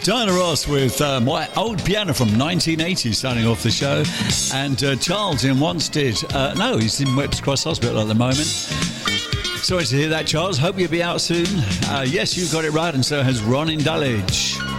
Diana Ross with My Old Piano from 1980 starting off the show. And Charles in Wanstead. No, he's in Whips Cross Hospital at the moment. Sorry to hear that, Charles. Hope you'll be out soon. Yes, you got it right, and so has Ron in Dulwich.